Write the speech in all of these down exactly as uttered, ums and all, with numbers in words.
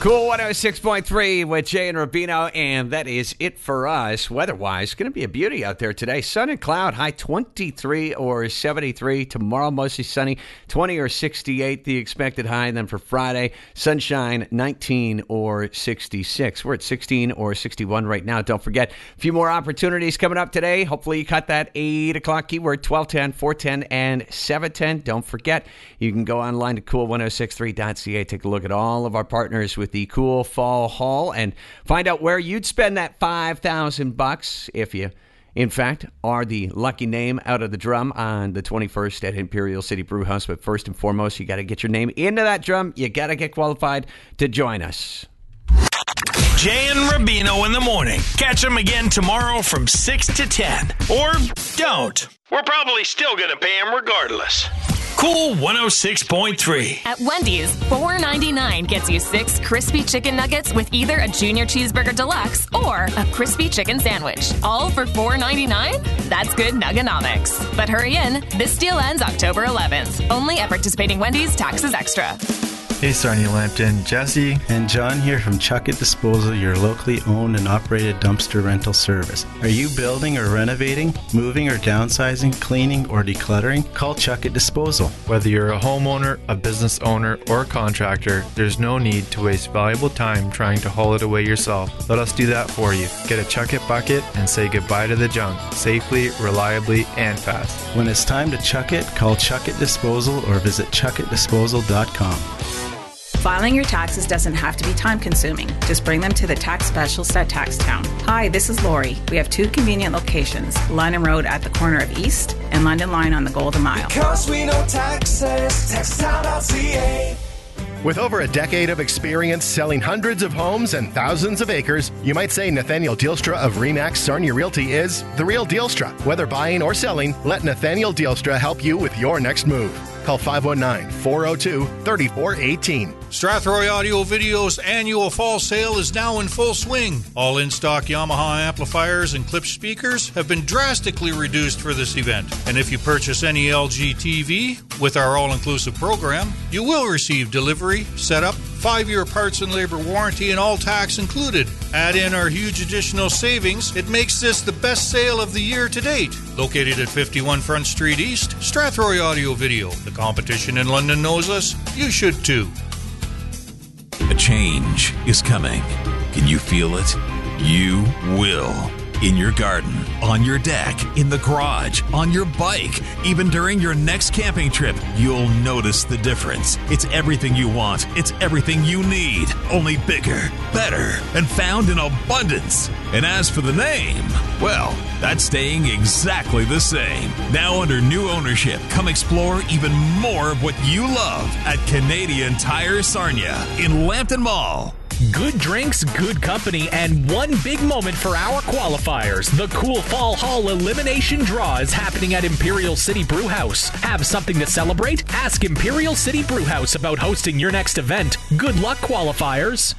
Cool one oh six point three with Jay and Rubino, and that is it for us. Weather-wise, going to be a beauty out there today. Sun and cloud, high twenty-three or seventy-three. Tomorrow, mostly sunny, twenty or sixty-eight, the expected high. And then for Friday, sunshine, nineteen or sixty-six. We're at sixteen or sixty-one right now. Don't forget, a few more opportunities coming up today. Hopefully you caught that eight o'clock keyword, twelve ten, four ten, and seven ten. Don't forget, you can go online to cool one oh six three dot c a. Take a look at all of our partners with the Cool Fall Haul and find out where you'd spend that five thousand bucks if you, in fact, are the lucky name out of the drum on the twenty-first at Imperial City Brewhouse. But first and foremost, you got to get your name into that drum. You got to get qualified to join us. Jay and Rubino in the morning. Catch them again tomorrow from six to ten. Or don't. We're probably still going to pay them regardless. Cool one oh six point three. At Wendy's, four ninety-nine gets you six crispy chicken nuggets with either a junior cheeseburger deluxe or a crispy chicken sandwich. All for four ninety-nine? That's good nugganomics. But hurry in. This deal ends October eleventh. Only at participating Wendy's, taxes extra. Hey, Sarnia Lambton, Jesse and John here from Chuck It Disposal, your locally owned and operated dumpster rental service. Are you building or renovating, moving or downsizing, cleaning or decluttering? Call Chuck It Disposal. Whether you're a homeowner, a business owner, or a contractor, there's no need to waste valuable time trying to haul it away yourself. Let us do that for you. Get a Chuck It bucket and say goodbye to the junk, safely, reliably, and fast. When it's time to chuck it, call Chuck It Disposal or visit chuck it disposal dot com. Filing your taxes doesn't have to be time-consuming. Just bring them to the tax specialist at Taxtown. Hi, this is Lori. We have two convenient locations, London Road at the corner of East and London Line on the Golden Mile. Because we know taxes, taxtown dot c a. With over a decade of experience selling hundreds of homes and thousands of acres, you might say Nathaniel Dealstra of RE/MAX Sarnia Realty is the real Dealstra. Whether buying or selling, let Nathaniel Dealstra help you with your next move. Call five one nine, four oh two, three four one eight. Strathroy Audio Video's annual fall sale is now in full swing. All in-stock Yamaha amplifiers and Klipsch speakers have been drastically reduced for this event. And if you purchase any L G T V with our all-inclusive program, you will receive delivery, setup, five-year parts and labor warranty, and all tax included. Add in our huge additional savings, it makes this the best sale of the year to date. Located at fifty-one Front Street East, Strathroy Audio Video. The competition in London knows us. You should too. A change is coming. Can you feel it? You will. In your garden, on your deck, in the garage, on your bike, even during your next camping trip, you'll notice the difference. It's everything you want. It's everything you need. Only bigger, better, and found in abundance. And as for the name, well, that's staying exactly the same. Now under new ownership, come explore even more of what you love at Canadian Tire Sarnia in Lambton Mall. Good drinks, good company, and one big moment for our qualifiers. The Cool Fall Hall Elimination Draw is happening at Imperial City Brewhouse. Have something to celebrate? Ask Imperial City Brewhouse about hosting your next event. Good luck, qualifiers.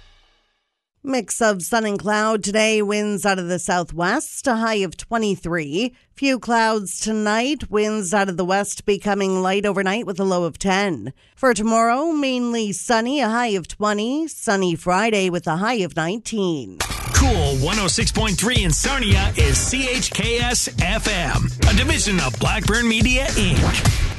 Mix of sun and cloud today, winds out of the southwest, a high of twenty-three. Few clouds tonight, winds out of the west becoming light overnight with a low of ten. For tomorrow, mainly sunny, a high of twenty. Sunny Friday with a high of nineteen. Cool one oh six point three in Sarnia is C H K S F M, a division of Blackburn Media, Incorporated.